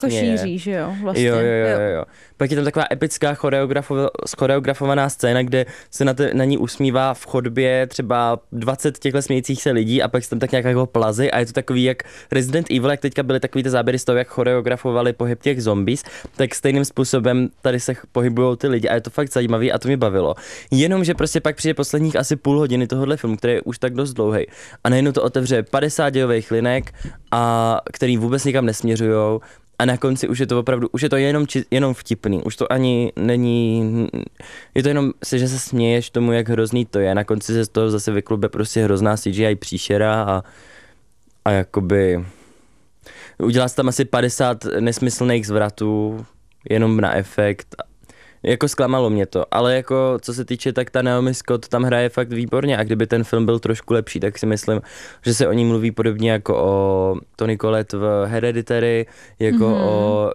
šíří, že jo, vlastně. Jo. Pak je tam taková epická choreografovaná scéna, kde se na ní usmívá v chodbě třeba 20 těchto smějících se lidí a pak se tam tak nějak jako plazy a je to takový jak Resident Evil, jak teďka byly takový ty záběry z toho, jak choreografovali pohyb těch zombies, tak stejným způsobem tady se pohybujou ty lidi a je to fakt zajímavý a to mě bavilo. Jenomže prostě pak přijde posledních asi půl hodiny tohohle filmu, který je už tak dost dlouhý a najednou to otevře 50 dějových linek a který vůbec nikam nesměřujou. A na konci už je to opravdu, už je to jenom vtipný, už to ani není, je to jenom, že se směješ tomu, jak hrozný to je. Na konci se z toho zase vyklube prostě hrozná CGI příšera a jakoby udělá se tam asi 50 nesmyslných zvratů jenom na efekt. Jako zklamalo mě to, ale jako co se týče, tak ta Naomi Scott tam hraje fakt výborně a kdyby ten film byl trošku lepší, tak si myslím, že se o ní mluví podobně jako o Toni Collette v Hereditary, jako o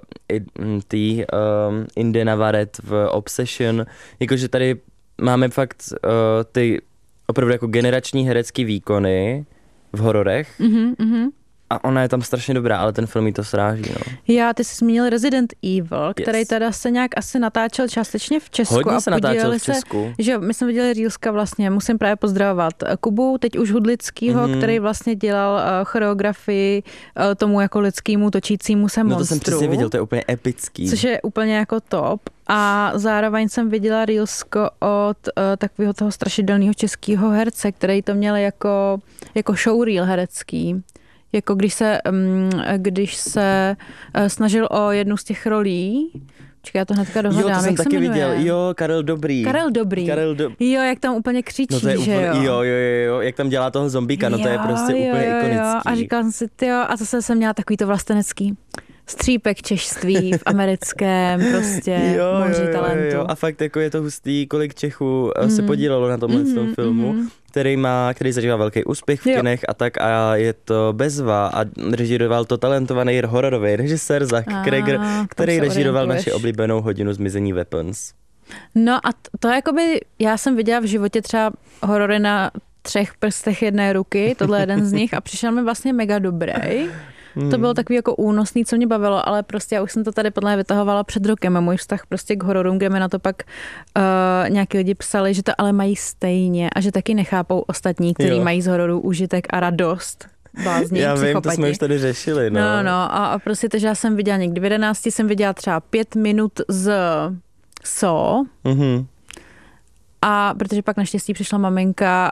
Inde Navaret v Obsession, jakože tady máme fakt ty opravdu jako generační herecký výkony v hororech. A ona je tam strašně dobrá, ale ten film jí to sráží, no. Já, ty jsi zmínil Resident Evil, který teda se nějak asi natáčel částečně v Česku. Hodně se natáčel v Česku. Že my jsme viděli Reelska vlastně, musím právě pozdravovat Kubu, teď už Hudlickýho, který vlastně dělal choreografii tomu jako lidskému točícímu se monstru. No to jsem přesně viděl, to je úplně epický. Což je úplně jako top. A zároveň jsem viděla Reelsko od takového toho strašidelného českého herce, který to měl jako showreel herecký. Jako když se snažil o jednu z těch rolí. Počkej, já to hnedka dohledám. Jo, to jsem taky viděl. Jo, Karel Dobrý. Jo, jak tam úplně křičí, no to je že úplně, jo. Jo, jak tam dělá toho zombíka, no to je prostě úplně ikonický. A říkala jsem si, a zase jsem měla takový to vlastenecký střípek češství v americkém prostě moři talentu. Jo. A fakt jako je to hustý, kolik Čechů se podílelo na tomhle tom filmu, který zažívá velký úspěch v kinech a tak a je to bezva a režíroval to talentovaný hororový režisér Zach Cregger, který režíroval naši oblíbenou Hodinu zmizení Weapons. No a to jakoby, já jsem viděla v životě třeba horory na 3 prstech jedné ruky, tohle je jeden z nich a přišel mi vlastně mega dobrý. To bylo takový jako únosný, co mě bavilo, ale prostě já už jsem to tady podle mě vytahovala před rokem a můj vztah prostě k hororům, kde mi na to pak nějaký lidi psali, že to ale mají stejně a že taky nechápou ostatní, kteří mají z hororů užitek a radost. Blázni, já psychopati. vím, to jsme už tady řešili. No a prostě to, že já jsem viděla někdy v 11 jsem viděla třeba 5 minut z Saw. A protože pak naštěstí přišla maminka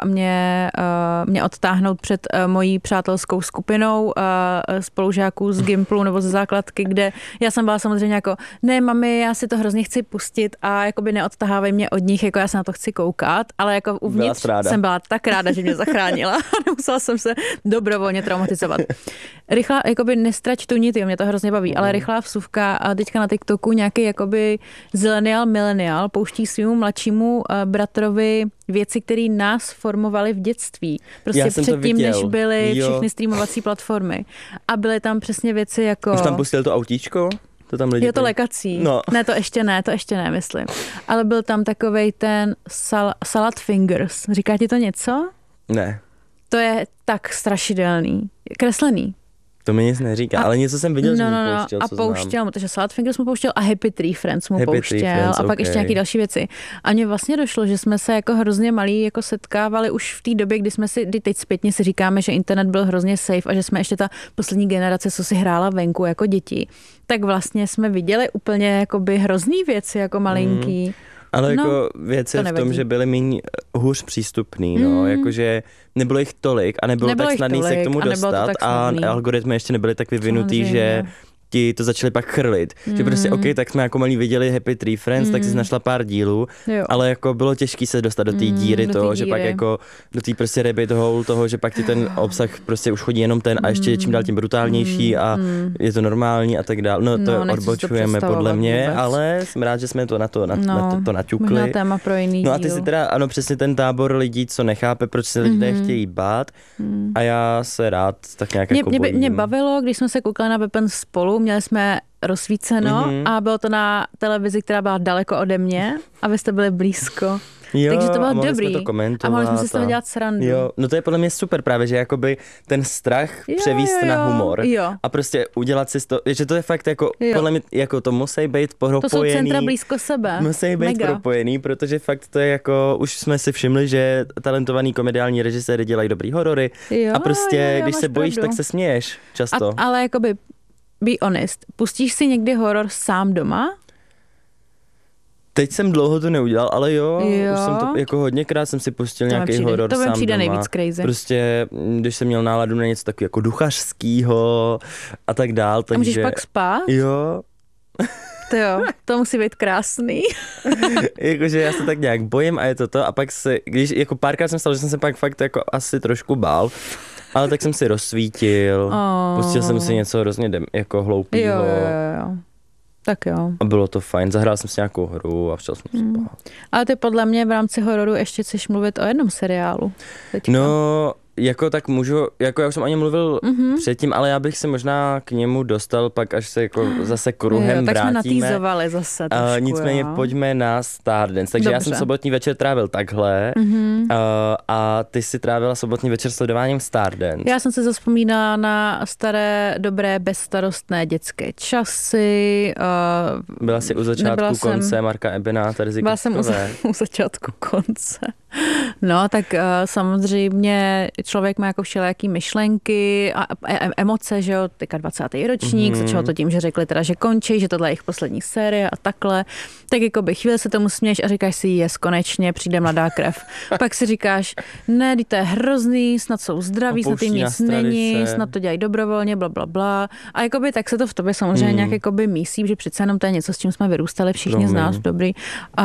mě odtáhnout před mojí přátelskou skupinou spolužáků z Gimplu nebo ze základky, kde já jsem byla samozřejmě jako, ne mami, já si to hrozně chci pustit a jakoby neodtahávej mě od nich, jako já se na to chci koukat, ale jako uvnitř jsem byla tak ráda, že mě zachránila a nemusela jsem se dobrovolně traumatizovat. Rychlá, jakoby nestrač tu nit, mě to hrozně baví, ale rychlá vsuvka a teďka na TikToku nějaký jakoby milenial pouští svýmu mladšímu bratrovi věci, které nás formovaly v dětství. Prostě předtím, než byly všechny streamovací platformy. A byly tam přesně věci jako... Už tam pustil to autíčko? To tam lidi to lekací. No. Ne, to ještě ne, myslím. Ale byl tam takovej ten salad fingers. Říká ti to něco? Ne. To je tak strašidelný. Kreslený. To mi nic neříká, ale něco jsem viděl, že mu pouštěl, a pouštěl mu, takže Salad Fingers mu pouštěl a Happy Tree Friends mu pouštěl a pak ještě nějaký další věci. A mně vlastně došlo, že jsme se jako hrozně malí jako setkávali už v té době, kdy jsme si, teď zpětně si říkáme, že internet byl hrozně safe a že jsme ještě ta poslední generace, co si hrála venku jako děti. Tak vlastně jsme viděli úplně jakoby hrozný věci jako malinký. Ale jako věc je v tom, že byly méně hůř přístupný, jakože nebylo jich tolik a nebylo tak snadný se k tomu dostat a algoritmy ještě nebyly tak vyvinutý, že ti to začali pak chrlit. Že prostě tak jsme jako malí viděli Happy Tree Friends, tak jsi našla pár dílů, ale jako bylo těžký se dostat do té díry toho, že pak jako do té prostě rabbit hole toho, že pak ti ten obsah prostě už chodí jenom ten a ještě čím dál tím brutálnější a je to normální a tak dál. No to odbočujeme podle mě, ale jsem rád, že jsme to na to naťukli. Možná téma pro jiný díl. No a ty si teda, ano, přesně ten tábor lidí, co nechápe, proč se lidé chtějí bát a já se rád tak nějak jako bojím. Mě bavilo, když jsme se koukali na Weapons spolu, měli jsme rozsvíceno a bylo to na televizi, která byla daleko ode mě a vy jste byli blízko. takže to bylo a dobrý. To a mohli jsme si z toho dělat srandu. Jo, no to je podle mě super právě, že jakoby ten strach převíst na humor a prostě udělat si to, že to je fakt jako, podle mě jako to musí být propojený. To jsou centra blízko sebe. Musí být propojený, protože fakt to je jako, už jsme si všimli, že talentovaný komediální režiséry dělají dobrý horory a prostě, když se bojíš, tak se směješ často. Ale jakoby, be honest, pustíš si někdy horor sám doma? Teď jsem dlouho to neudělal, ale jo, už jsem to jako hodněkrát jsem si pustil nějaký horor sám doma. To mi přijde nejvíc crazy. Prostě, když jsem měl náladu na něco takového jako duchařskýho a tak dál, takže... A můžeš pak spát? Jo. To musí být krásný. Jakože já se tak nějak bojím a je to a pak se, když jako párkrát jsem stalo, že jsem se pak fakt jako asi trošku bál, ale tak jsem si rozsvítil, pustil jsem si něco hrozně jako hloupýho. Jo. Tak jo. A bylo to fajn, zahrál jsem si nějakou hru a šel jsem spát. Ale ty podle mě v rámci hororu ještě chceš mluvit o jednom seriálu. Teďka. No, jako tak můžu, jako já už jsem o něm mluvil předtím, ale já bych se možná k němu dostal pak, až se jako zase kruhem tak vrátíme. Tak jsme natýzovali zase trošku, nicméně pojďme na Stardance. Takže já jsem sobotní večer trávil takhle a ty si trávila sobotní večer sledováním Stardance. Já jsem se zavzpomínala na staré, dobré, bezstarostné dětské časy. Byla jsi u začátku konce Marka Ebena a Terezy Byla jsem u začátku konce. No, tak samozřejmě člověk má jako všelijaký myšlenky a emoce, že jo, teďka 20. ročník, začalo to tím, že řekli teda, že končí, že tohle je jejich poslední série a takhle. Tak jako by chvíli se tomu směješ a říkáš si, konečně přijde mladá krev. Pak si říkáš, ne, to je hrozný, snad jsou zdraví, snad jim nic není, snad to dělají dobrovolně, bla. A jakoby tak se to v tobě samozřejmě nějak jakoby mísí, že přece jenom to je něco, s čím jsme vyrůstali všichni z nás, dobrý.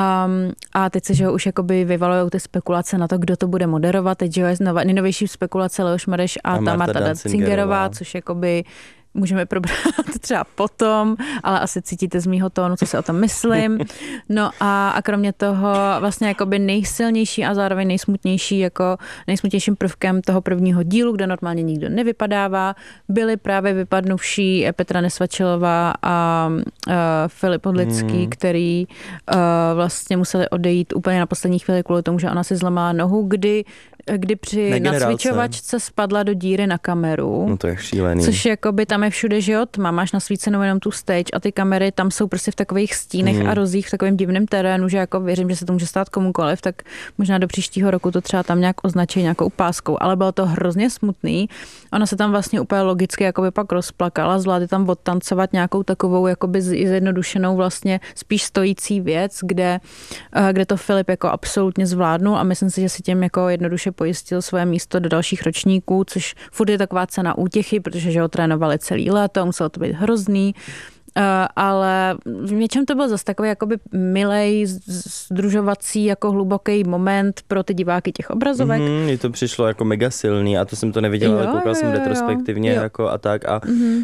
A teď se, že už jakoby vyvalujou ty spekulace na to, kdo to bude moderovat. Teď, že je nejnovější spekulace Leoš Mareš a ta Marta Dancingerová, což jakoby můžeme probrat třeba potom, ale asi cítíte z mýho tónu, co si o tom myslím. No a kromě toho vlastně jakoby nejsilnější a zároveň nejsmutnější, jako nejsmutnějším prvkem toho prvního dílu, kde normálně nikdo nevypadává, byly právě vypadnuvší Petra Nesvačilová a Filip Odlický, který vlastně museli odejít úplně na poslední chvíli kvůli tomu, že ona si zlomila nohu, kdy při nacvičovačce spadla do díry na kameru. No to je šílený. Což jakoby tam je všude, že jo, tma, máš nasvícenou jenom tu stage a ty kamery tam jsou prostě v takových stínech a rozích, v takovém divném terénu, že jako věřím, že se to může stát komukoliv, tak možná do příštího roku to třeba tam nějak označí nějakou páskou, ale bylo to hrozně smutný. Ona se tam vlastně úplně logicky jakoby pak rozplakala, zvládly tam odtancovat nějakou takovou jakoby zjednodušenou vlastně spíš stojící věc, kde to Filip jako absolutně zvládnul a myslím si, že si tím jako jednoduše pojistil svoje místo do dalších ročníků, což furt je taková cena útěchy, protože že ho trénovali celý léto, muselo to být hrozný, ale v něčem to byl zase takový jakoby milej, združovací, jako hluboký moment pro ty diváky těch obrazovek. Mně to přišlo jako mega silný a to jsem to neviděla, ale koukal jsem retrospektivně jako a tak a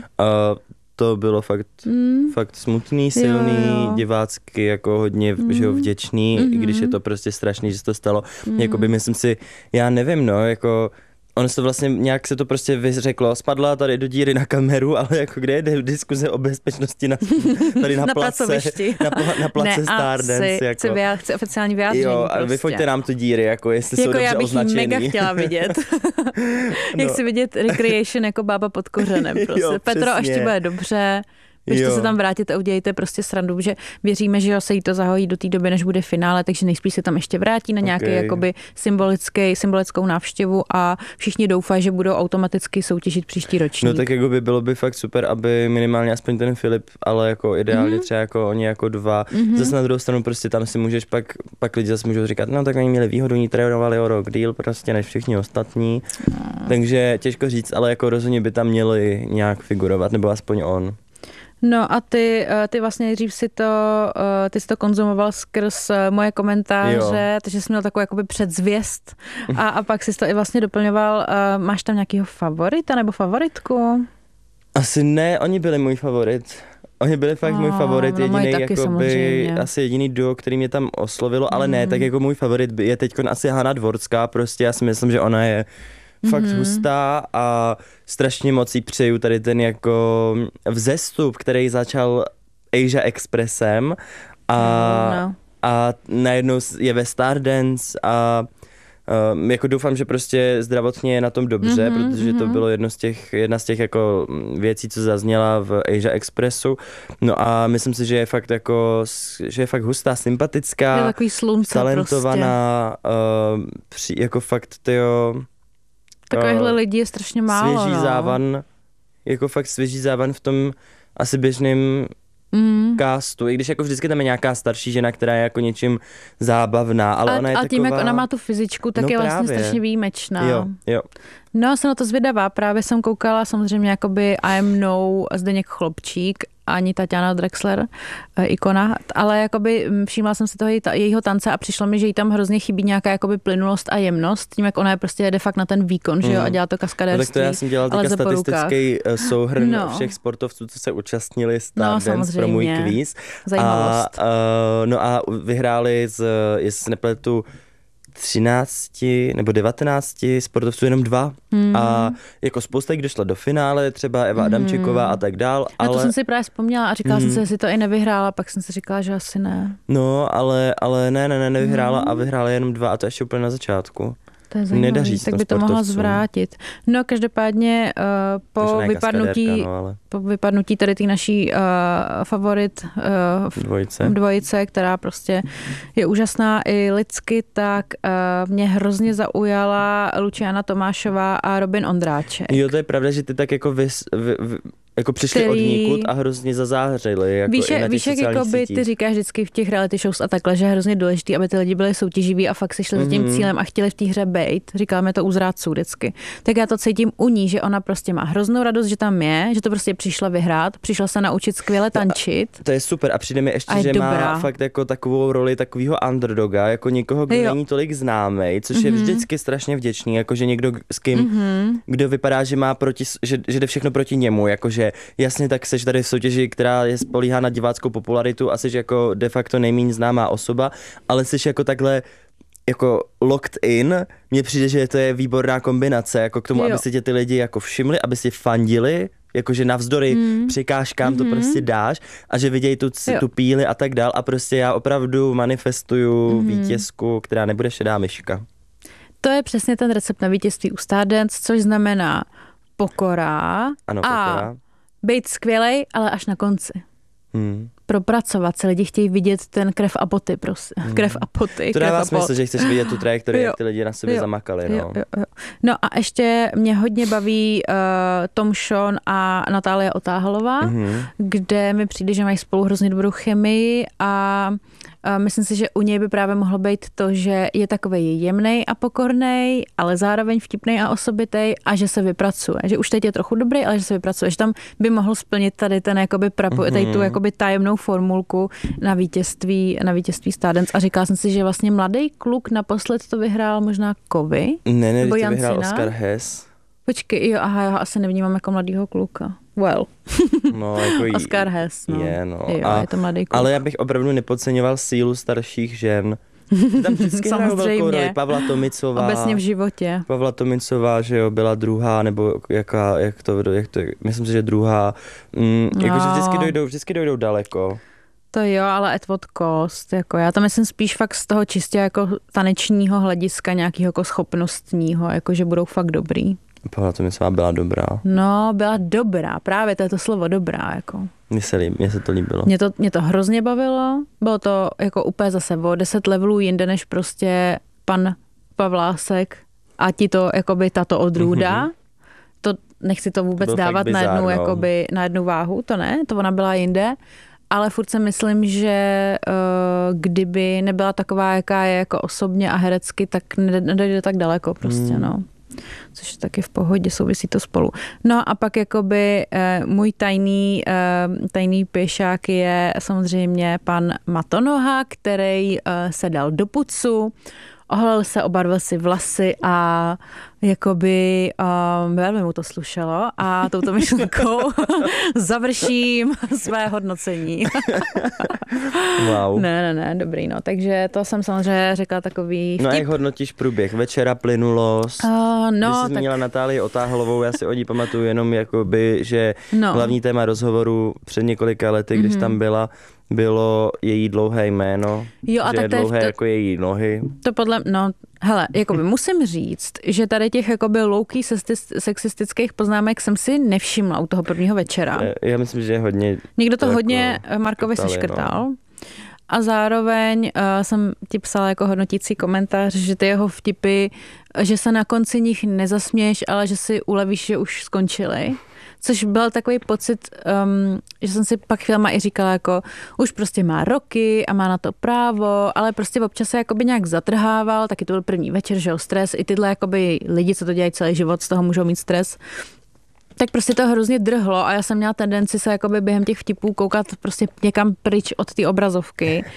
to bylo fakt smutný, silný, divácky jako hodně že vděčný, i když je to prostě strašný, že se to stalo. Jakoby myslím si, já nevím, no, jako ono se to vlastně nějak se to prostě vyřeklo, spadla tady do díry na kameru, ale jako kde je diskuze o bezpečnosti tady na place, na place Stardance. Jako. Chci oficiální vyjádření. Jo, a prostě. Vyfoďte nám tu díry, jako jestli jsou dobře označený. Já bych mega chtěla vidět. Jak si vidět recreation jako bába pod kořenem. Prostě. Jo, Petro, až ti bude dobře. Běžte se tam vrátit a udělejte prostě srandu, že věříme, že se jí to zahojí do té doby, než bude finále, takže nejspíš se tam ještě vrátí na nějaký jakoby symbolickou návštěvu a všichni doufají, že budou automaticky soutěžit příští ročník. No tak jako by bylo by fakt super, aby minimálně aspoň ten Filip, ale jako ideálně třeba jako oni jako dva. Zase na druhou stranu prostě tam si můžeš pak lidi zase můžou říkat, no tak oni měli výhodu, oni trénovali o rok díl prostě než všichni ostatní. Takže těžko říct, ale jako rozhodně by tam měli nějak figurovat, nebo aspoň on. No a ty vlastně nejdřív si to konzumoval skrz moje komentáře, takže jsi měl takovou jakoby předzvěst a pak jsi to i vlastně doplňoval. Máš tam nějakýho favorita nebo favoritku? Asi ne, oni byli můj favorit. Oni byli fakt můj favorit, jediný jakoby, asi jediný duo, který mě tam oslovilo, ale ne, tak jako můj favorit je teďkon asi Hana Dvorská, prostě já si myslím, že ona je fakt hustá a strašně moc jí přeju tady ten jako vzestup, který začal Asia Expressem a a najednou je ve Stardance a jako doufám, že prostě zdravotně je na tom dobře, protože to bylo jedna z těch jako věcí, co zazněla v Asia Expressu. No a myslím si, že je fakt hustá, sympatická, je takový slunce talentovaná, prostě. Jako fakt takovýchhle lidí je strašně málo. Svěží závan, jako fakt svěží závan v tom asi běžným castu, i když jako vždycky tam je nějaká starší žena, která je jako něčím zábavná, ale ona je taková... A tím, jak ona má tu fyzičku, tak je vlastně strašně výjimečná. Jo. No, jsem na to zvědavá, právě jsem koukala samozřejmě jakoby I am no Zdeněk Chlopčík, ani Tatiana Drexler, ikona, ale jakoby všimla jsem si toho jejího tance a přišlo mi, že jí tam hrozně chybí nějaká jakoby plynulost a jemnost, tím jak ona je prostě de facto na ten výkon, že jo, a dělá to kaskadérství. No, tak to já jsem dělal teďka statistický souhrn všech sportovců, co se účastnili Stardance pro můj kvíz. Zajímavost. A vyhráli jestli se nepletu, 13 nebo 19 sportovců jenom 2 a jako spousta jich došla do finále, třeba Eva Adamčíková a tak dál. Ale... to jsem si právě vzpomněla a říkala jsem si, jestli to i nevyhrála, pak jsem si říkala, že asi ne. No, ale ne, nevyhrála a vyhrála jenom 2 a to ještě úplně na začátku. To je zajímavý, tak by to mohla zvrátit. No každopádně po vypadnutí tady té naší favorit dvojice, která prostě je úžasná i lidsky, tak mě hrozně zaujala Luciana Tomášová a Robin Ondráček. Jo, to je pravda, že ty tak jako jako přišli od níkud a hrozně zazářili. Jako víš, jak jakoby ty říkáš vždycky v těch reality shows a takhle, že je hrozně důležitý, aby ty lidi byli soutěživí a fakt si šli za tím cílem a chtěli v té hře bejt. Říkáme to u zrádců vždycky. Tak já to cítím u ní, že ona prostě má hroznou radost, že tam je, že to prostě přišla vyhrát, přišla se naučit skvěle tančit. To je super a přijde mi ještě, že má fakt jako takovou roli takového underdoga, jako někoho, kdo není tolik známej, což je vždycky strašně vděčný, jakože někdo s kým, kdo vypadá, že má že jde všechno proti němu, jakože jasně, tak seš tady v soutěži, která je spolíhá na diváckou popularitu a seš jako de facto nejméně známá osoba, ale seš jako takhle jako locked in. Mně přijde, že to je výborná kombinace, jako k tomu, aby si tě ty lidi jako všimli, aby si fandili, jakože navzdory překážkám to prostě dáš a že vidějí tu píli a tak dál a prostě já opravdu manifestuju vítězku, která nebude šedá myška. To je přesně ten recept na vítězství u Stardance, což znamená pokora. Ano, pokora. Být skvělej, ale až na konci. Propracovat se, lidi chtějí vidět ten krev a poty, prostě. Krev a poty. To dává smysl, že chceš vidět tu trajektorii, jak ty lidi na sebe zamakali. No. Jo. No a ještě mě hodně baví Tom Sean a Natália Otáhalová, kde mi přijde, že mají spolu hrozně dobrou chemii a myslím si, že u něj by právě mohlo být to, že je takovej jemnej a pokornej, ale zároveň vtipnej a osobitej a že se vypracuje. Že už teď je trochu dobrý, ale že se vypracuje. Že tam by mohl splnit tady ten jakoby tady tu jakoby tajemnou formulku na vítězství Stardance. A říkala jsem si, že vlastně mladý kluk naposled to vyhrál možná Kovy. Ne, to vyhrál Oscar Hess. Počkej, jo, aha, já ho asi nevnímám jako mladýho kluka. Well. No, jako Oscar Hess, no. Je to mladý kluk. Ale já bych opravdu nepodceňoval sílu starších žen. Tam vždycky hrál velkou roli Pavla Tomicová. Obecně v životě. Pavla Tomicová, že jo, byla druhá, nebo jak to, myslím si, že druhá. Jakože vždycky dojdou daleko. To jo, ale at what cost, jako já to myslím spíš fakt z toho čistě jako tanečního hlediska, nějakého jako schopnostního, jako že budou fakt dobrý. Pavla Tomicová byla dobrá. No, byla dobrá, právě to je to slovo dobrá, jako. Mně se to líbilo. Mě to hrozně bavilo, bylo to jako úplně zase o 10 levelů jinde, než prostě pan Pavlásek a ti to jakoby tato odrůda. To nechci to vůbec dávat na jednu váhu, to ne, to ona byla jinde. Ale furt si myslím, že kdyby nebyla taková, jaká je jako osobně a herecky, tak nedojde tak daleko prostě, no. Což je taky v pohodě, souvisí to spolu. No a pak jakoby můj tajný pěšák je samozřejmě pan Matonoha, který se dal do pucu, oholil se, obarvil si vlasy a jakoby velmi mu to slušelo a touto myšlenkou završím své hodnocení. Wow. Ne, dobrý, no. Takže to jsem samozřejmě řekla takový vtip. No a jak hodnotíš průběh večera, plynulost? Když jsi zmínila Natálii Otáhlovou, já si o ní pamatuju jenom jakoby, že hlavní téma rozhovoru před několika lety, když tam byla, bylo její dlouhé jméno, jo, a že tak je dlouhé jako její nohy. To podle, hele, jakoby musím říct, že tady těch jakoby low-key sexistických poznámek jsem si nevšimla u toho prvního večera. Já myslím, že hodně... Někdo to hodně Markovi seškrtal. No. A zároveň jsem ti psala jako hodnotící komentář, že ty jeho vtipy, že se na konci nich nezasměješ, ale že si ulevíš, že už skončili. Což byl takový pocit, že jsem si pak chvílema i říkala, jako už prostě má roky a má na to právo, ale prostě občas se jakoby nějak zatrhával, taky to byl první večer, že jo, stres, i tyhle jakoby lidi, co to dělají celý život, z toho můžou mít stres. Tak prostě to hrozně drhlo a já jsem měla tendenci se jakoby během těch vtipů koukat prostě někam pryč od té obrazovky.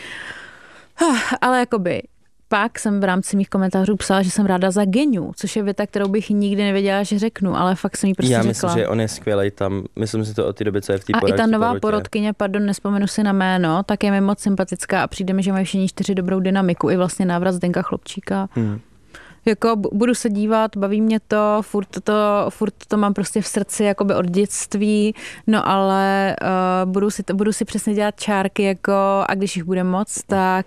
Ale jakoby pak jsem v rámci mých komentářů psala, že jsem ráda za Geniu, což je věta, kterou bych nikdy nevěděla, že řeknu, ale fakt jsem jí prostě řekla. Já myslím, že on je skvělej tam, myslím si to od té doby, co je v té porotě. A i ta nová porotkyně, nespomenu si na jméno, tak je mi moc sympatická a přijde mi, že mají všichni 4 dobrou dynamiku, i vlastně návrat Zdenka Chlopčíka. Jako budu se dívat, baví mě to, furt to mám prostě v srdci jakoby od dětství, no ale budu si přesně dělat čárky jako a když jich bude moc, tak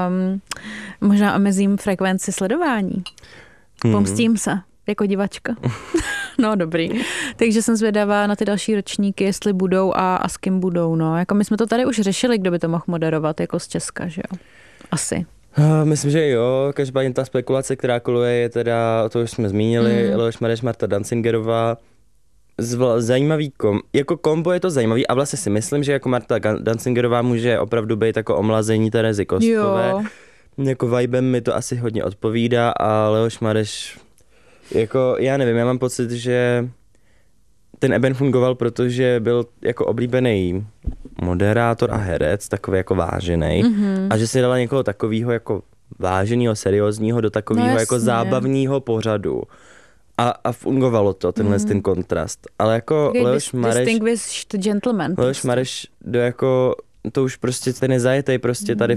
možná omezím frekvenci sledování. Pomstím se jako divačka. No dobrý. Takže jsem zvědavá na ty další ročníky, jestli budou a s kým budou. No. Jako my jsme to tady už řešili, kdo by to mohl moderovat jako z Česka, že jo? Asi. Myslím, že jo, každopádně ta spekulace, která koluje, je teda, to už jsme zmínili, Leoš Mareš, Marta Dancingerová. Zajímavý jako kombo je to zajímavý a vlastně si myslím, že jako Marta Dancingerová může opravdu být jako omlazení Terezy Kostkové. Jako vibem mi to asi hodně odpovídá a Leoš Mareš, jako já nevím, já mám pocit, že ten Eben fungoval, protože byl jako oblíbený moderátor a herec, takový jako vážený, a že si dala někoho takového jako váženého, seriózního do takového jako zábavního pořadu. A fungovalo to, ten kontrast. Ale jako Leoš Mareš... Distinguished gentleman. Leoš Mareš jako, to už prostě ten je zajetej prostě tady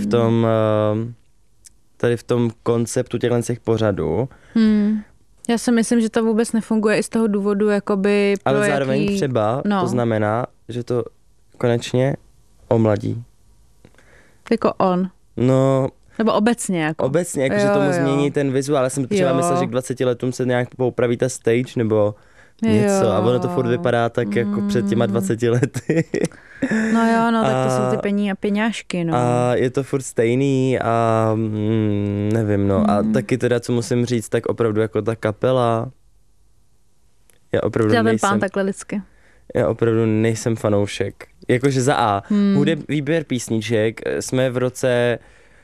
v tom konceptu těch pořadů. Já si myslím, že to vůbec nefunguje i z toho důvodu, jakoby... Ale zároveň třeba to znamená, že to konečně omladí. Jako on. No... Nebo obecně jako. Obecně, jako, že tomu změní ten vizuál. Já jsem třeba myslel, že k 20 letům se nějak poupraví ta stage, nebo něco. A ono to furt vypadá tak jako před těma 20 lety. No jo, no tak to jsou ty peňážky, no. A je to furt stejný a nevím, no. A taky teda, co musím říct, tak opravdu jako ta kapela. Já opravdu nejsem... pán takhle lidsky. Já opravdu nejsem fanoušek. Jakože za A. Výběr písniček. Jsme v roce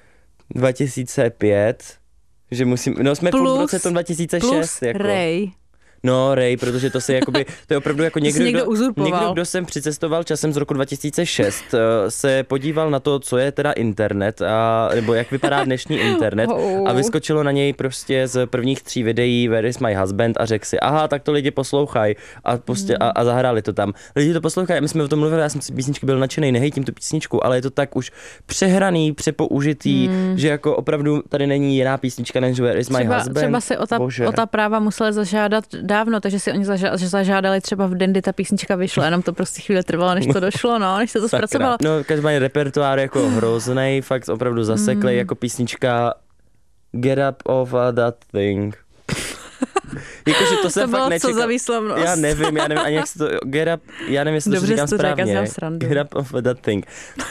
2005, že musím, no jsme plus, v roce 2006. Plus jako. Ray. No, Ray, protože to se jakoby, to je opravdu jako někdo, kdo sem přicestoval časem z roku 2006, se podíval na to, co je teda internet, nebo jak vypadá dnešní internet a vyskočilo na něj prostě z prvních 3 videí Where is my husband a řekl si, aha, tak to lidi poslouchají a zahráli to tam. Lidi to poslouchají, my jsme o tom mluvili, já jsem si písničky byl nadšenej, nehejtím tu písničku, ale je to tak už přehraný, přepoužitý, že jako opravdu tady není jiná písnička než Where is my husband. Třeba si o ta práva museli zažádat dávno, takže si oni zažádali třeba v Dandy, ta písnička vyšla, jenom to prostě chvíli trvalo, než to došlo, no, než se to zpracovalo. No, každopádně repertoár jako hroznej, fakt opravdu zaseklej, jako písnička Get Up Off That Thing. Jakože to jsem fakt nečekal. Co za výslovnost? Já nevím ani jak se to, Get Up, já nevím, jestli to říkám správně. Get Up Off That Thing.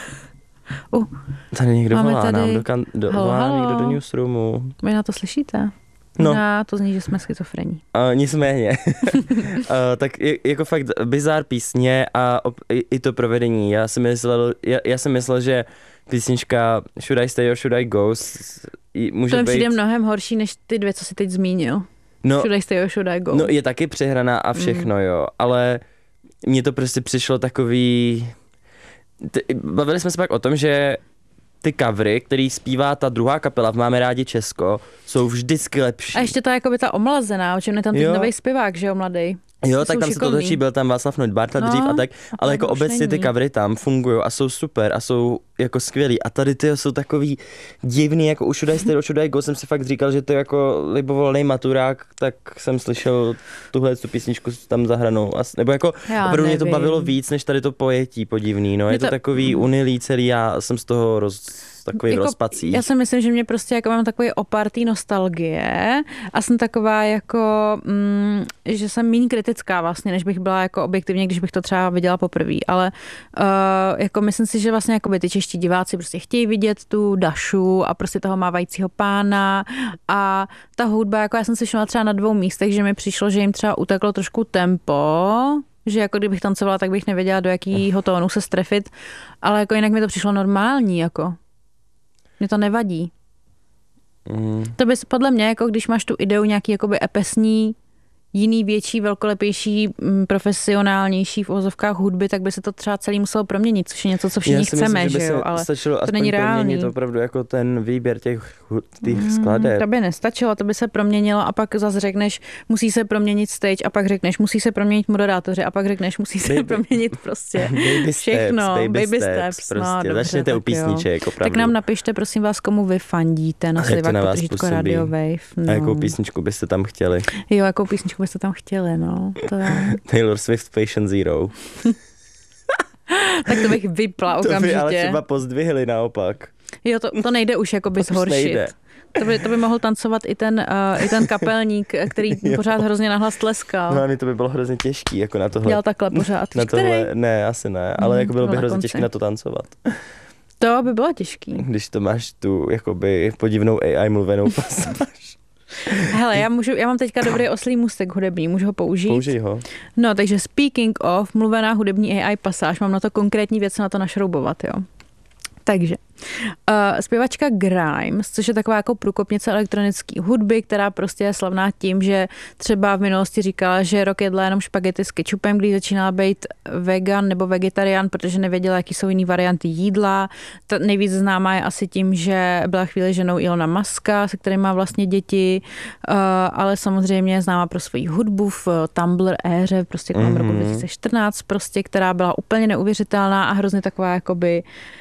Tady někdo volá nám někdo do newsroomu. Vy na to slyšíte? No. To zní, že jsme schizofrení. Nicméně, tak jako fakt bizár písně a i to provedení. Já jsem myslel, že písnička Should I Stay or Should I Go může být... To mi přijde mnohem horší, než ty 2, co jsi teď zmínil. No, Should I Stay or Should I Go. No je taky přehraná a všechno, jo, ale mně to prostě přišlo takový... Bavili jsme se pak o tom, že ty covery, který zpívá ta druhá kapela v Máme rádi Česko, jsou vždycky lepší. A ještě ta jakoby ta omlazená, o čem je tam teď nový zpěvák, že jo, mladý. Jo, tak tam se to točí, byl tam Václav Neudbarta dřív a tak, ale jako obecně ty covery tam fungují a jsou super a jsou jako skvělý. A tady ty jsou takový divný, jako u Should I Go jsem si fakt říkal, že to je jako libovolný maturák, tak jsem slyšel tu písničku tam zahranou. Nebo jako opravdu mě to bavilo víc, než tady to pojetí podivný, no. Je to takový unilý celý, já jsem z toho takový jako, rozpací. Já si myslím, že mě prostě jako mám takový opartý nostalgie a jsem taková jako, že jsem méně kritická vlastně, než bych byla jako objektivně, když bych to třeba viděla poprvé, ale jako myslím si, že vlastně jako by ty čeští diváci prostě chtějí vidět tu Dašu a prostě toho mávajícího pána a ta hudba, jako já jsem slyšela třeba na 2 místech, že mi přišlo, že jim třeba uteklo trošku tempo, že jako kdybych tancovala, tak bych nevěděla, do jakého tónu se strefit, ale jako jinak mi to přišlo normální, jako. Mně to nevadí. To bys podle mě, jako když máš tu ideu nějaký jakoby epesní, jiný větší, velkolepější, profesionálnější v uvozovkách hudby, tak by se to třeba celý muselo proměnit, což je něco, co všichni chceme, myslím, že jo, ale to není reálný. To opravdu jako ten výběr těch skladeb. To by nestačilo, to by se proměnilo a pak zase řekneš, musí se proměnit stage a pak řekneš, musí se proměnit moderátoři a pak řekneš, musí se proměnit prostě všechno. Baby steps prostě. Začněte u písniček, opravdu. Tak nám napište, prosím vás, komu vy fandíte na Slivák Radio Wave. No. A jakou písničku byste tam chtěli? Jo, jakou písničku byste tam chtěli, no. Taylor Swift Patient Zero. Tak to bych vypla okamžitě. To by ale třeba pozdvihli naopak. Jo, to nejde už jakoby zhoršit. To by mohl tancovat i ten kapelník, který pořád hrozně nahlas tleskal. No a to by bylo hrozně těžký, jako na tohle. Dělal takhle pořád. Na tohle, ne, asi ne, ale jako bylo by hrozně těžké na to tancovat. To by bylo těžký. Když to máš tu jakoby podivnou AI mluvenou pasáž. Hele, já mám teďka dobrý oslý můstek hudební, můžu ho použít? Použij ho. No, takže speaking of, mluvená hudební AI pasáž, mám na to konkrétní věc na to našroubovat, jo. Takže zpěvačka Grimes, což je taková jako průkopnice elektronické hudby, která prostě je slavná tím, že třeba v minulosti říkala, že rok jedla jenom špagety s kečupem, když začínala být vegan nebo vegetarián, protože nevěděla, jaký jsou jiný varianty jídla. Ta nejvíc známá je asi tím, že byla chvíli ženou Ilona Muska, se kterým má vlastně děti, ale samozřejmě známá pro svoji hudbu v Tumblr éře, prostě kolem roku 2014, prostě, která byla úplně neuvěřitelná a hrozně taková jakoby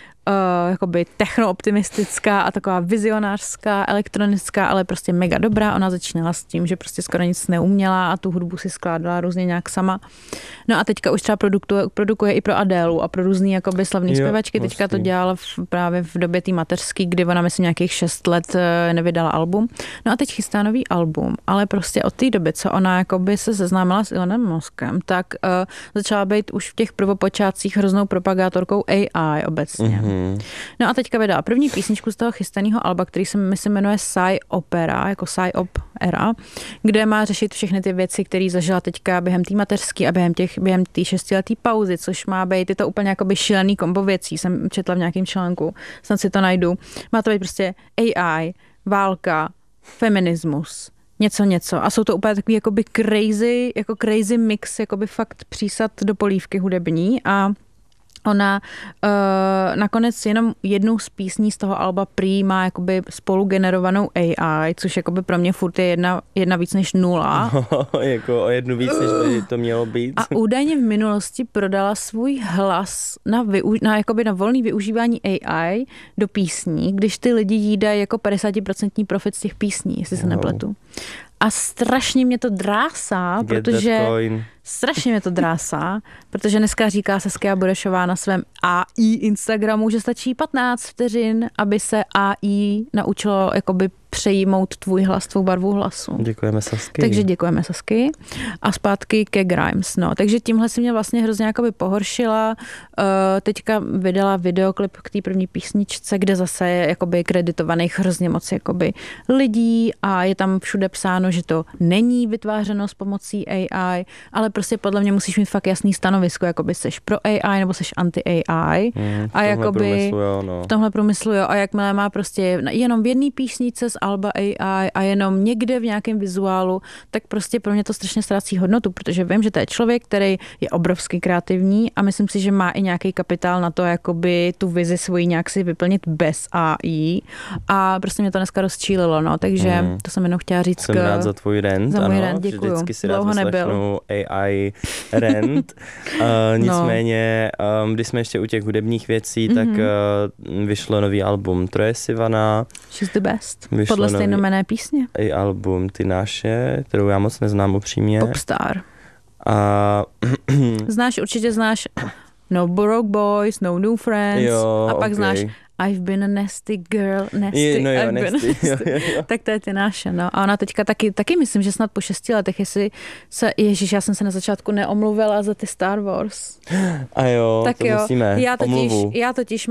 technooptimistická a taková vizionářská, elektronická, ale prostě mega dobrá. Ona začínala s tím, že prostě skoro nic neuměla a tu hudbu si skládala různě nějak sama. No a teďka už třeba produkuje i pro Adélu a pro různý jakoby slavný zpěvačky. Teďka vlastně to dělala právě v době té mateřský, kdy ona myslím nějakých 6 let nevydala album. No a teď chystá nový album, ale prostě od té doby, co ona jakoby se seznámila s Elonem Muskem, tak začala být už v těch prvopočátcích hroznou propagátorkou AI obecně. No a teďka vydala první písničku z toho chystaného alba, který se myslím jmenuje Psy Opera, jako Psy Op Era, kde má řešit všechny ty věci, které zažila teďka během té mateřské a během té 6letý pauzy, což má být, je to úplně jakoby šílený kombo věcí, jsem četla v nějakém článku, snad si to najdu. Má to být prostě AI, válka, feminismus, něco. A jsou to úplně takový jakoby crazy mix, jakoby fakt přísad do polívky hudební a ona nakonec jenom jednou z písní z toho alba prý má jakoby spolugenerovanou AI, což jakoby pro mě furt je jedna víc než 0. Jako o jednu víc, než by to mělo být. A údajně v minulosti prodala svůj hlas na volný využívání AI do písní, když ty lidi jí dají jako 50% profit z těch písní, jestli se nepletu. A strašně mě to drásá, protože dneska říká Saskia Burešová na svém AI Instagramu, že stačí 15 vteřin, aby se AI naučilo jakoby přejímout tvůj hlas, tvou barvu hlasu. Děkujeme Sasky. Takže děkujeme Sasky. A zpátky ke Grimes. No, takže tímhle si mě vlastně hrozně jakoby pohoršila. Teďka vydala videoklip k té první písničce, kde zase je jakoby kreditovaných hrozně moc jakoby lidí a je tam všude psáno, že to není vytvářeno s pomocí AI, ale prostě podle mě musíš mít fakt jasný stanovisko, jakoby seš pro AI nebo seš anti-AI. A jakoby v tomhle průmyslu, jo. A jakmile má prostě jenom v jedné písničce z alba AI a jenom někde v nějakém vizuálu, tak prostě pro mě to strašně ztrácí hodnotu, protože vím, že to je člověk, který je obrovsky kreativní a myslím si, že má i nějaký kapitál na to, jakoby tu vizi svoji nějak si vyplnit bez AI. A prostě mě to dneska rozčílilo, no, takže to jsem jenom chtěla říct. Jsem rád za tvůj rant, za můj ano, rant, děkuju. vždycky si rád vyslechnu AI rant. Nicméně, když jsme ještě u těch hudebních věcí, tak vyšlo nový album Troye Sivana. She's the best. Podle stejnomenné písně. I album Ty naše, kterou já moc neznám upřímně. Popstar. A určitě znáš No Broke Boys, No New Friends. Jo, a pak okay. znáš I've been a nasty girl, nasty, no jo, I've been nasty. nasty. Tak to je Ty naše, no. A ona teďka taky myslím, že snad po 6 letech, Ježíš, já jsem se na začátku neomluvila za ty Star Wars. A jo, tak to jo. Musíme. Já totiž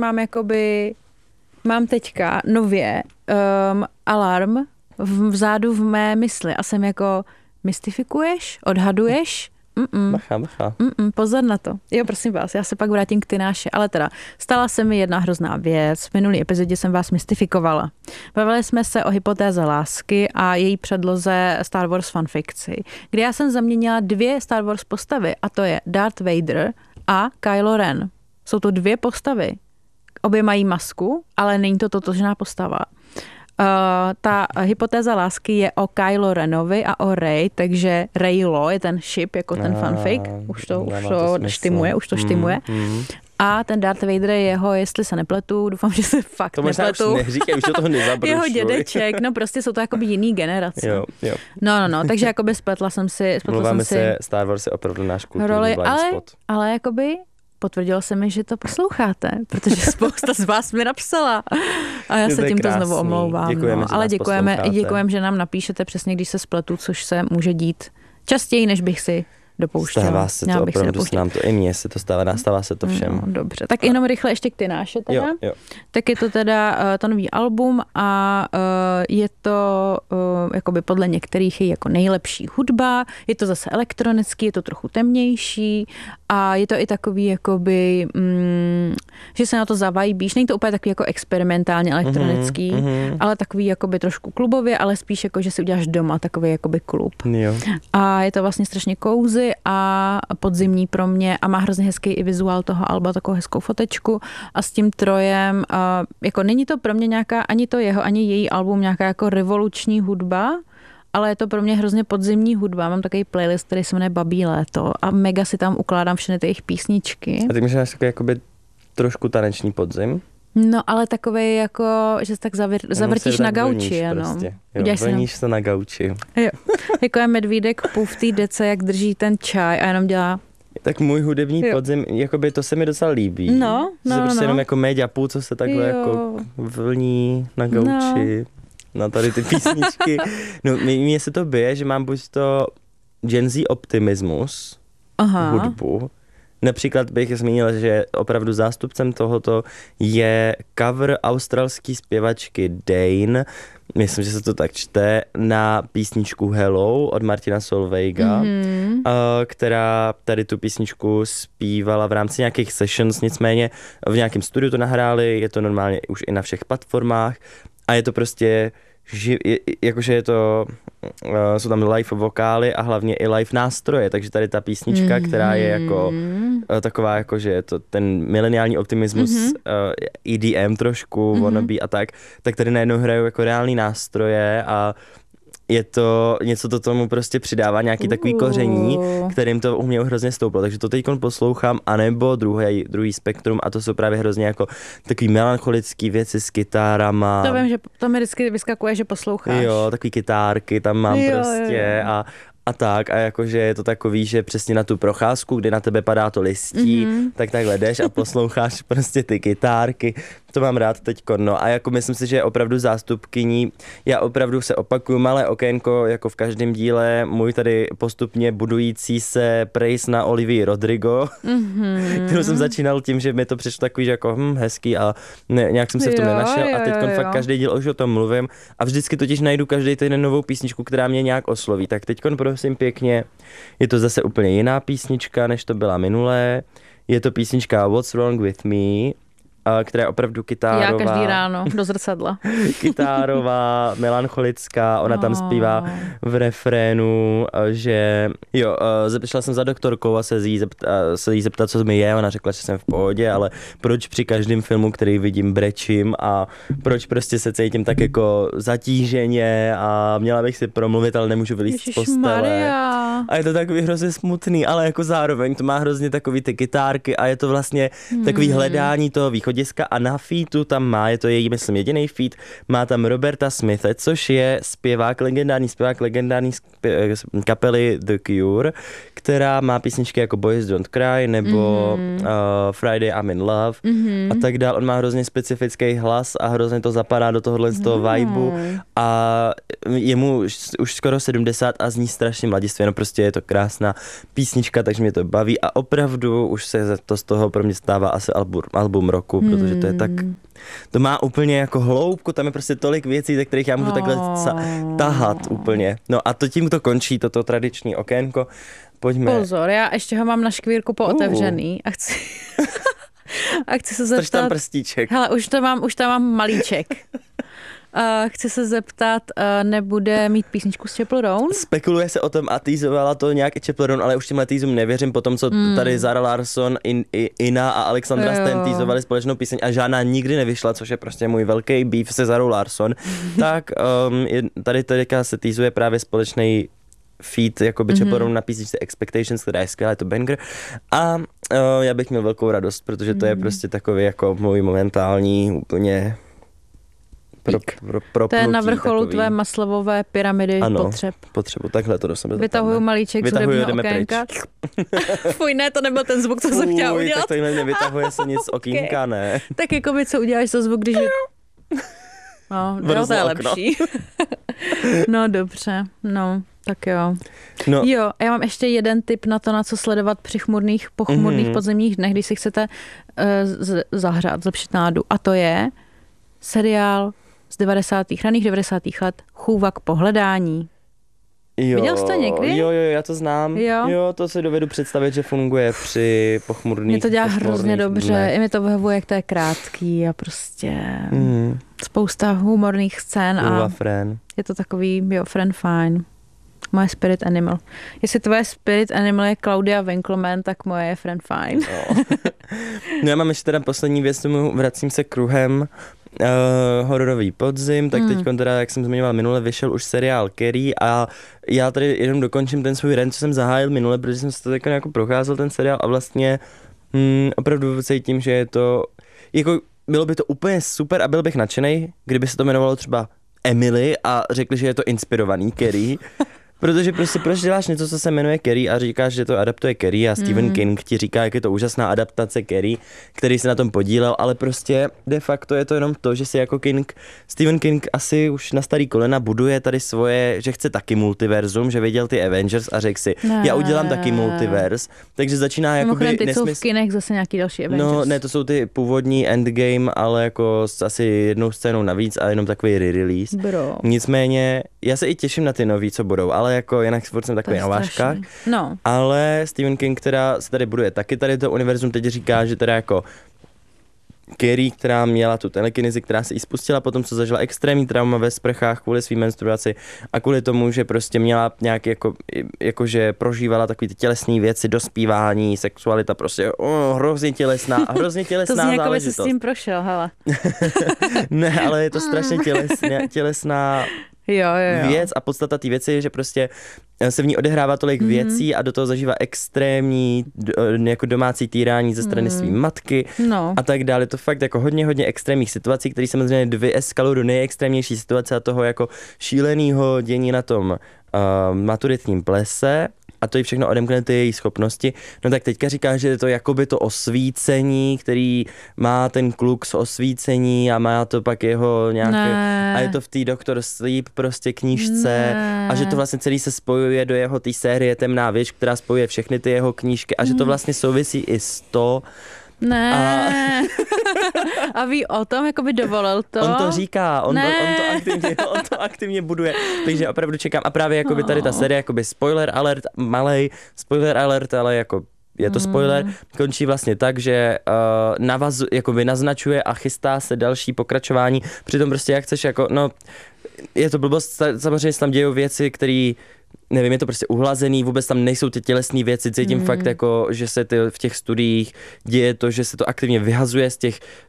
mám teďka nově alarm vzadu v mé mysli a jsem jako, mystifikuješ, odhaduješ? Bacha. Pozor na to. Jo, prosím vás, já se pak vrátím k Ty naše, ale teda stala se mi jedna hrozná věc. V minulý epizodě jsem vás mystifikovala. Bavili jsme se o hypotéze lásky a její předloze Star Wars fanfikci, kde já jsem zaměnila 2 Star Wars postavy a to je Darth Vader a Kylo Ren. Jsou to 2 postavy. Obě mají masku, ale není to totožná postava. Ta hypotéza lásky je o Kylo Renovi a o Rey, takže Reylo je ten ship, jako ten fanfic. Už to štimuje. A ten Darth Vader je jeho, jestli se nepletu, doufám, že se fakt nepletu. To možná už neříkej, už do toho nezabrušuj. Jeho dědeček, no prostě jsou to jakoby jiný generace. Jo. No, takže jakoby spletla jsem si. Mluváme se, Star Wars je opravdu náš kulturní blind spot. Ale jakoby potvrdilo se mi, že to posloucháte, protože spousta z vás mi napsala. A já se tímto znovu omlouvám. Děkujeme, ale děkujeme, že nám napíšete přesně, když se spletu, což se může dít častěji, než bych si dopouštěla. Stává se to opravdu, s nám to i mně se to stává se to všem. No, dobře, tak jenom rychle ještě k Ty naše teda. Jo. Tak je to teda to nový album a je to jakoby podle některých je jako nejlepší hudba, je to zase elektronický, je to trochu temnější a je to i takový jakoby, že se na to zavajbíš, není to úplně takový jako experimentálně elektronický, ale takový jakoby trošku klubově, ale spíš jako, že si uděláš doma takový jakoby klub. Jo. A je to vlastně strašně cozy a podzimní pro mě a má hrozně hezký i vizuál toho alba, takovou hezkou fotečku a s tím Trojem, jako není to pro mě nějaká, ani to jeho, ani její album nějaká jako revoluční hudba, ale je to pro mě hrozně podzimní hudba. Mám takový playlist, který se jmenuje Babí léto a mega si tam ukládám všechny ty jejich písničky. A ty máš takový jakoby trošku taneční podzim? No, ale takovej jako, že se tak zavrtíš na gauči, ano. Prostě. Vlníš se na gauči. Jo. Jako je medvídek v té dece, jak drží ten čaj a jenom dělá. Tak můj hudební podzim, jakoby to se mi docela líbí. No. Prostě jenom jako média půl, co se takhle jako vlní na gauči, na tady ty písničky. No, mně se to bije, že mám buď to Gen Z optimismus, hudbu. Například bych zmínil, že opravdu zástupcem tohoto je cover australské zpěvačky Dane, myslím, že se to tak čte, na písničku Hello od Martina Solveiga, která tady tu písničku zpívala v rámci nějakých sessions, nicméně v nějakém studiu to nahráli, je to normálně už i na všech platformách a je to prostě jakože je to, jsou tam live vokály a hlavně i live nástroje, takže tady ta písnička, která je jako taková, jakože je to ten mileniální optimismus, EDM trošku, wannabe a tak tady najednou hrajou jako reální nástroje a je to něco, to tomu prostě přidává nějaký takový koření, kterým to u mě hrozně stouplo. Takže to teďkon poslouchám, anebo druhý spektrum a to jsou právě hrozně jako takový melancholický věci s kytárama. To vím, že to mi vždycky vyskakuje, že posloucháš. Jo, takový kytárky tam mám prostě a tak a jakože je to takový, že přesně na tu procházku, kdy na tebe padá to listí, tak takhle jdeš a posloucháš prostě ty kytárky, to mám rád teďko, no a jako myslím si, že je opravdu zástupkyní, já opravdu se opakuju, malé okénko, jako v každém díle, můj tady postupně budující se praise na Olivii Rodrigo, kterou jsem začínal tím, že mi to přišlo takový, že jako hezký a nějak jsem se v tom nenašel a teďko fakt každý díl už o tom mluvím a vždycky totiž najdu každý týden novou písničku, která mě nějak osloví, tak teďko prosím pěkně, je to zase úplně jiná písnička, než to byla minulé, je to písnička What's Wrong With Me, která je opravdu kytárová. Já každý ráno do zrcadla. Kytárová, melancholická, ona tam zpívá v refrénu, že jo, šla jsem za doktorkou a se jí zeptat, co mi je, ona řekla, že jsem v pohodě, ale proč při každém filmu, který vidím, brečím a proč prostě se cítím tak jako zatíženě a měla bych si promluvit, ale nemůžu vylízt z postele. A je to takový hrozně smutný, ale jako zároveň to má hrozně takový ty kytárky a je to vlastně takový hledání toho východiska a na featu tam má, je to její, myslím, jediný feat, má tam Roberta Smithe, což je legendární zpěvák kapely The Cure, která má písničky jako Boys Don't Cry nebo Friday I'm in Love a tak dál. On má hrozně specifický hlas a hrozně to zapadá do tohohle z toho vibeu a je mu už skoro 70 a zní strašně mladistvě, no prostě je to krásná písnička, takže mě to baví a opravdu už se to z toho pro mě stává asi album roku, protože to je tak, to má úplně jako hloubku, tam je prostě tolik věcí, ze kterých já můžu takhle tahat úplně. No a to tím to končí, toto tradiční okénko. Pojďme. Pozor, já ještě ho mám na škvírku pootevřený a chci se zeptat. Strž tam prstíček. Hele, už tam mám malíček. Chci se zeptat, nebude mít písničku s Chappell Roan? Spekuluje se o tom a týzovala to nějak i Chappell Roan, ale už těmhle týzům nevěřím po tom, co tady Zara Larsson, Ina a Alexandra Stan týzovali společnou píseň a žádná nikdy nevyšla, což je prostě můj velký beef se Zarou Larsson. Tak tady teďka se týzuje právě společný feat jakoby Chappell Roan na písničce Expectations, která je skvělá, je to banger. A já bych měl velkou radost, protože to je prostě takový jako můj momentální úplně to je na vrcholu takový tvé maslovové pyramidy potřebu. Takhle to do sebe vytahuju malíček z hudebního okénka. Fuj, ne, to nebyl ten zvuk, co jsem chtěla udělat. Tak to nevytahuje se nic z okýnka, ne? Tak jako by co uděláš za zvuk, když je... No, to je lepší. No, dobře, no, tak jo. No. Jo, já mám ještě jeden tip na to, na co sledovat při pochmurných podzimních dnech, když si chcete zahřát, zlepšit náladu. A to je seriál z raných 90. let Chůvak po hledání. Viděl jsi to někdy? Jo, já to znám. Jo, to si dovedu představit, že funguje při pochmurných. Mě to dělá hrozně dobře. I mi to vyhovuje, jak to je krátký a prostě spousta humorných scén. A je to takový, friend fine. Moje spirit animal. Jestli tvoje spirit animal je Claudia Winkleman, tak moje je friend fine. No já mám ještě teda poslední věc, tomu vracím se kruhem. Hororový podzim, tak teď teda, jak jsem zmiňoval minule, vyšel už seriál Carrie a já tady jenom dokončím ten svůj rant, co jsem zahájil minule, protože jsem se to jako procházel ten seriál a vlastně opravdu cítím, že je to, jako bylo by to úplně super a byl bych nadšenej, kdyby se to jmenovalo třeba Emily a řekli, že je to inspirovaný Carrie. Protože prostě proč děláš něco, co se jmenuje Carrie a říkáš, že to adaptuje Carrie a Stephen King ti říká, jak je to úžasná adaptace Carrie, který se na tom podílel, ale prostě de facto je to jenom to, že si jako Stephen King asi už na starý kolena buduje tady svoje, že chce taky multiverzum, že viděl ty Avengers a řekl si, já udělám taky multivers, takže začíná jakoby ty jsou v kinech zase nějaký další Avengers. No ne, to jsou ty původní Endgame, ale jako s asi jednou scénou navíc a jenom takový re-release. Bro. Nicméně, já se i těším na ty nový, co budou, ale jako jinak furt jsem takový na vážkách. No. Ale Stephen King, která se tady buduje taky tady to univerzum, teď říká, že teda jako Carrie, která měla tu telekinezi, která se jí spustila potom, co zažila extrémní trauma ve sprchách kvůli svým menstruaci a kvůli tomu, že prostě měla nějaký jakože prožívala takový ty tělesné věci, dospívání, sexualita, prostě hrozně tělesná to zní, záležitost. jako by se s tím prošel, hele. Ne, ale je to strašně tělesná věc a podstata té věci je, že prostě se v ní odehrává tolik věcí a do toho zažívá extrémní jako domácí týrání ze strany své matky a tak dále. Je to fakt jako hodně extrémních situací, které samozřejmě vyeskalují do nejextrémnější situace a toho jako šílenýho dění na tom maturitním plese. a to jí všechno odemkne ty její schopnosti. No tak teďka říká, že je to jakoby to osvícení, který má ten kluk z osvícení a má to pak jeho nějaké, a je to v té Dr. Sleep prostě knížce a že to vlastně celý se spojuje do jeho té série Temná věž, která spojuje všechny ty jeho knížky a že to vlastně souvisí i s to. Ne. A ví o tom, jako by dovolil to? On to říká, on to aktivně buduje, takže opravdu čekám. A právě jakoby tady ta série, jakoby spoiler alert, malej spoiler alert, ale jako je to spoiler, končí vlastně tak, že jakoby naznačuje a chystá se další pokračování, přitom prostě jak chceš jako, no, je to blbost, samozřejmě se tam dějou věci, které nevím, je to prostě uhlazený, vůbec tam nejsou ty tělesné věci, cítím fakt jako, že se v těch studiích děje to, že se to aktivně vyhazuje z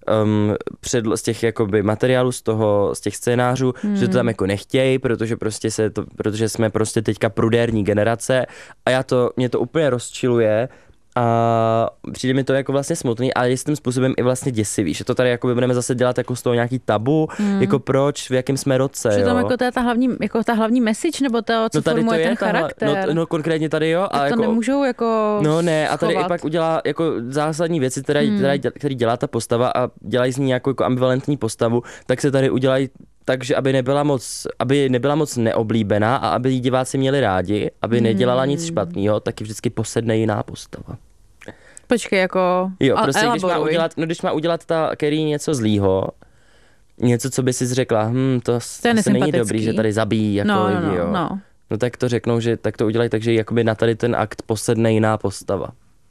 těch jakoby materiálů, z těch scénářů, že to tam jako nechtějí, protože jsme prostě teďka prudérní generace a mě to úplně rozčiluje. A přijde mi to jako vlastně smutný, ale jistým způsobem i vlastně děsivý, že to tady jako budeme zase dělat jako z toho nějaký tabu, jako proč, v jakém jsme roce, že jo. tam jako to je ta hlavní message, nebo to, co formuje ten charakter. No konkrétně tady jo. A to jako, nemůžou jako no ne, a tady schovat. I pak udělá jako zásadní věci, který dělá ta postava a dělají z ní nějakou jako ambivalentní postavu, tak se tady udělají takže aby nebyla moc neoblíbená a aby jí diváci měli rádi, aby nedělala nic špatného, tak ji vždycky posedne jiná postava. Počkej, jako jo, prostě když má udělat ta Carrie něco zlýho, něco, co by si řekla, to asi není dobrý, že tady zabíjí jako lidi, jo. No tak to řeknou, že tak to udělají, takže jakoby na tady ten akt posedne jiná postava.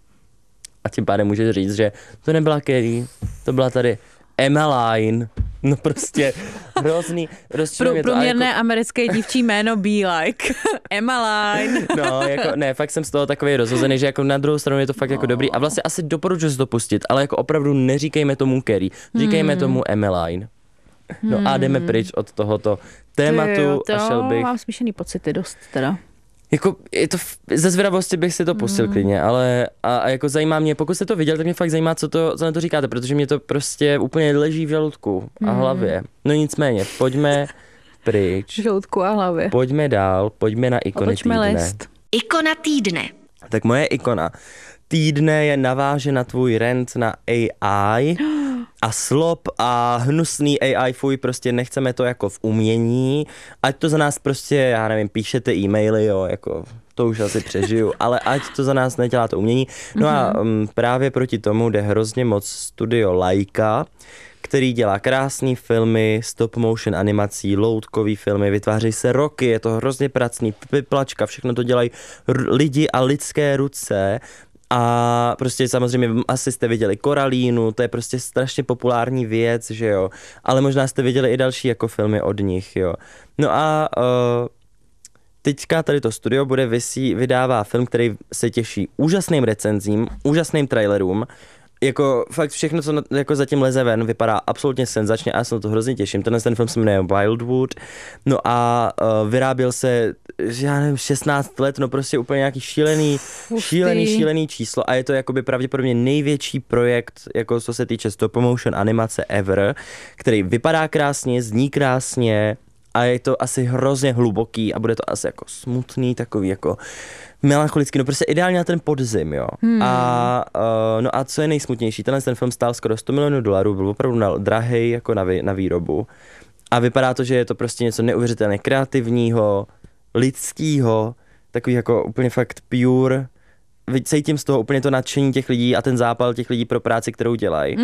A tím pádem můžeš říct, že to nebyla Carrie, to byla tady Emmeline. No prostě hrozný, rozčiluje to. Průměrné jako americké dívčí jméno be like Emmeline. No, jako ne, fakt jsem z toho takový rozhozený, že jako na druhou stranu je to fakt jako dobrý a vlastně asi doporučuji si to pustit, ale jako opravdu neříkejme tomu Carrie, říkejme tomu Emmeline. No a jdeme pryč od tohoto tématu a šel bych. Mám smíšený pocity dost teda. Jako je to ze zvědavosti bych si to pustil klidně, ale a jako zajímá mě, pokud jste to viděl, tak mě fakt zajímá, co na to říkáte, protože mě to prostě úplně leží v žaludku a hlavě. No nicméně, pojďme pryč. V žaludku a hlavě. Pojďme dál, pojďme na ikony týdne. List. Ikona týdne. Tak moje ikona týdne je naváže na tvůj rant na AI a slop a hnusný AI, fuj, prostě nechceme to jako v umění, ať to za nás prostě, já nevím, píšete e-maily, jo, jako to už asi přežiju, ale ať to za nás nedělá to umění. No a právě proti tomu jde hrozně moc studio Laika, který dělá krásný filmy, stop motion animací, loutkový filmy, vytváří se roky, je to hrozně pracný, vyplačka, všechno to dělají lidi a lidské ruce. A prostě samozřejmě asi jste viděli Koralínu, to je prostě strašně populární věc, že jo, ale možná jste viděli i další jako filmy od nich, jo. No a teďka tady to studio vydává film, který se těší úžasným recenzím, úžasným trailerům, jako fakt všechno, co jako zatím leze ven, vypadá absolutně senzačně a já se na to hrozně těším. Ten film se jmenuje Wildwood, no a vyráběl se, já nevím, 16 let, no prostě úplně nějaký šílený číslo a je to jakoby pravděpodobně největší projekt, jako co se týče stop motion animace ever, který vypadá krásně, zní krásně a je to asi hrozně hluboký a bude to asi jako smutný, takový jako melancholický, no prostě ideálně na ten podzim, jo. No a co je nejsmutnější, ten film stál skoro $100 milionů, byl opravdu drahej jako na výrobu a vypadá to, že je to prostě něco neuvěřitelně kreativního, lidského, takový jako úplně fakt pure, cítím z toho úplně to nadšení těch lidí a ten zápal těch lidí pro práci, kterou dělají.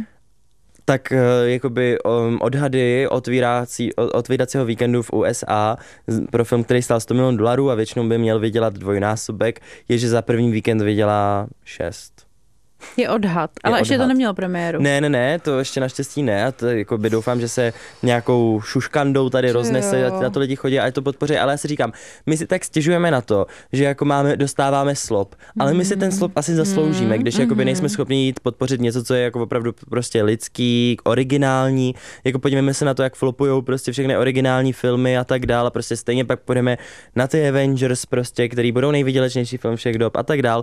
Tak jakoby odhady otvíracího víkendu v USA pro film, který stál $100 milionů a většinou by měl vydělat dvojnásobek, je, že za první víkend vydělá 6. Je odhad, ale ještě to nemělo premiéru. Ne, to ještě naštěstí ne a to jakoby doufám, že se nějakou šuškandou tady roznese a na to lidi chodí a to podpoří, ale já si říkám, my si tak stěžujeme na to, že jako dostáváme slop, ale my si ten slop asi zasloužíme, když jakoby nejsme schopni jít podpořit něco, co je jako opravdu prostě lidský, originální, jako podívejme se na to, jak flopujou prostě všechny originální filmy a tak dále, prostě stejně pak půjdeme na ty Avengers prostě, který budou nejvydělečnější film všech dob a tak dál.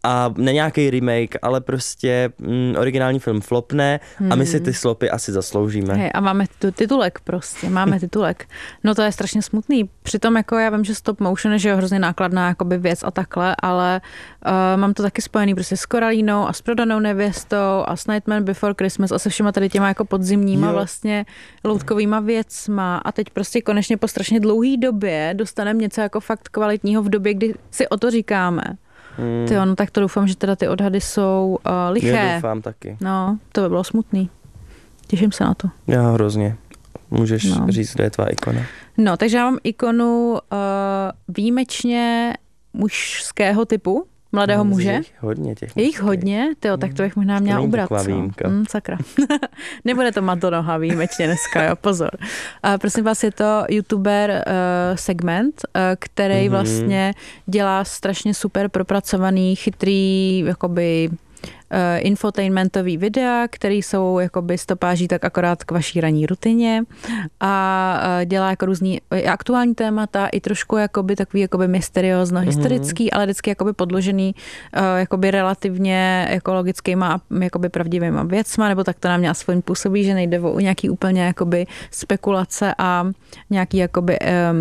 a ne nějaký remake, ale prostě originální film flopne a my si ty slopy asi zasloužíme. Hej, a máme titulek prostě, máme titulek. No to je strašně smutný. Přitom jako já vím, že stop motion je že hrozně nákladná jakoby věc a takhle, ale mám to taky spojený prostě s Koralínou a s Prodanou nevěstou a s Nightmare Before Christmas a se všema tady těma jako podzimníma vlastně loutkovýma věcma a teď prostě konečně po strašně dlouhý době dostaneme něco jako fakt kvalitního v době, kdy si o to říkáme. Tyjo, no tak to doufám, že teda ty odhady jsou liché. Já doufám taky. No, to by bylo smutný. Těším se na to. Já hrozně. Můžeš říct, kde je tvá ikona? No, takže já mám ikonu výjimečně mužského typu, mladého muže. Hodně těch. Je jich hodně? Tyjo, tak to bych možná měla ubrat. Sakra. Nebude to Matonoha výjimečně dneska, jo, pozor. Prosím vás, je to youtuber Segment, který vlastně dělá strašně super propracovaný, chytrý, jakoby infotainmentový videa, které jsou jakoby stopáží tak akorát k vaší ranní rutině a dělá jako různý aktuální témata i trošku jakoby takový jakoby mysteriózno historický, ale vždycky jakoby podložený jakoby relativně ekologickýma a jakoby pravdivýma věcma, nebo tak to na mě aspoň působí, že nejde o nějaký úplně jakoby spekulace a nějaký jakoby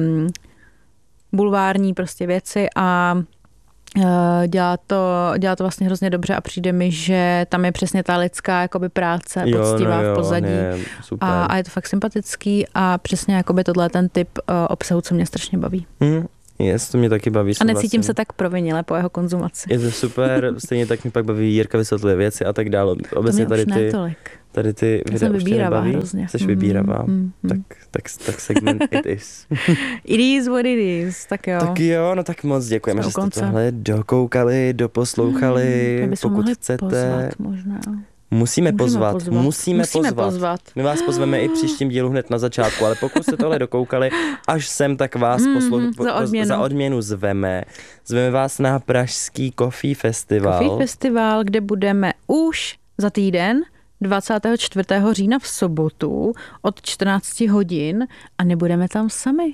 bulvární prostě věci a dělá to vlastně hrozně dobře a přijde mi, že tam je přesně ta lidská jakoby práce poctivá v pozadí a je to fakt sympatický a přesně jakoby tohle je ten typ obsahu, co mě strašně baví. To mě taky baví. A necítím se tak provinile po jeho konzumaci. Je to super, stejně tak mi pak baví Jirka vysvětluje věci a tak dále. Obecně tady ty videa už tě nebaví. Jsi vybíravá. Tak segment it is. It is what it is. Tak jo, no tak moc děkujeme, že jste tohle dokoukali, doposlouchali. Pokud chcete. Pozvat možná. Musíme pozvat. My vás pozveme i příštím dílu hned na začátku, ale pokud jste tohle dokoukali až sem, tak vás za odměnu zveme. Zveme vás na pražský Coffee Festival, kde budeme už za týden 24. října v sobotu od 14 hodin a nebudeme tam sami.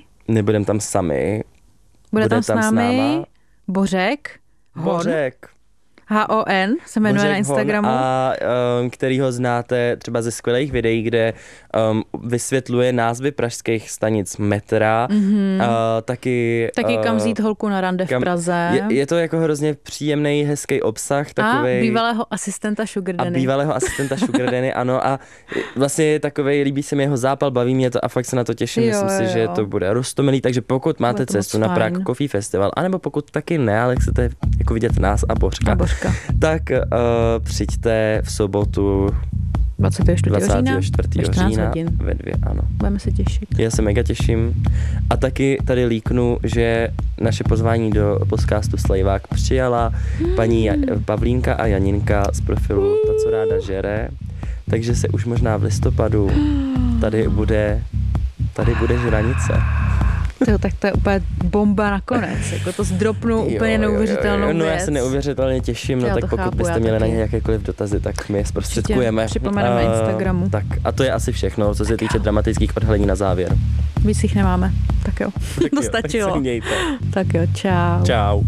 Bude tam s námi Bořek. HON se jmenuje Bořek na Instagramu. A kterýho znáte třeba ze skvělých videí, kde vysvětluje názvy pražských stanic metra. Taky kam vzít holku na rande v Praze. Je to jako hrozně příjemný, hezký obsah. Takovej, a bývalého asistenta Sugar Danny. Ano. A vlastně je takovej, líbí se mi jeho zápal, baví mě to a fakt se na to těším. Myslím si, že to bude roztomilý. Takže pokud máte cestu na Prague Coffee Festival, anebo pokud taky ne, ale chcete jako vidět nás a Bořka. Tak přijďte v sobotu 24. října ve 2, ano. Budeme se těšit. Já se mega těším. A taky tady líknu, že naše pozvání do podcastu Slejvák přijala paní Pavlínka a Janinka z profilu Ta, co ráda žere. Takže se už možná v listopadu tady bude žranice. Tak to je úplně bomba nakonec, jako to zdropnu úplně neuvěřitelnou věc. No já se neuvěřitelně těším, no tak pokud byste měli na ně jakékoliv dotazy, tak my je zprostředkujeme. Připomeneme na Instagramu. Tak a to je asi všechno, co se týče dramatických odhalení na závěr. Víc jich nemáme, tak jo, to stačilo. Tak jo, čau. Čau.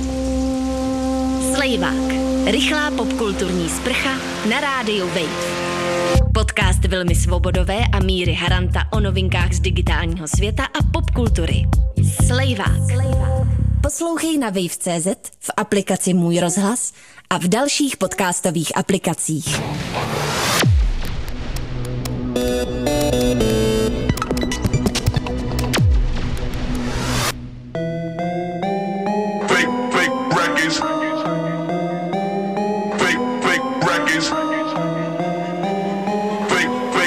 Slejvák, rychlá popkulturní sprcha na rádiu Wave. Podcast Vilmy Svobodové a Míry Haranta o novinkách z digitálního světa a popkultury. Slejvák. Poslouchej na wave.cz, v aplikaci Můj rozhlas a v dalších podcastových aplikacích.